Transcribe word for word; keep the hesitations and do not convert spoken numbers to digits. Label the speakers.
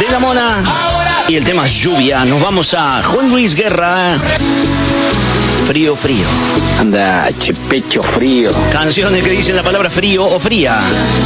Speaker 1: de la Mona y el tema Lluvia. Nos vamos a Juan Luis Guerra. Frío, frío.
Speaker 2: Anda, che, pecho frío.
Speaker 1: Canciones que dicen la palabra frío o fría.